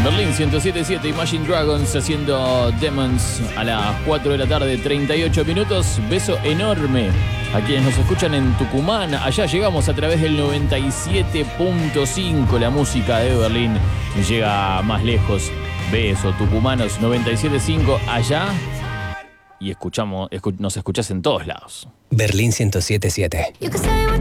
Berlín 107.7, Imagine Dragons haciendo Demons a las 4 de la tarde, 38 minutos. Beso enorme a quienes nos escuchan en Tucumán. Allá llegamos a través del 97.5. La música de Berlín llega más lejos. Beso, tucumanos, 97.5 allá. Y nos escuchás en todos lados. Berlín 107.7.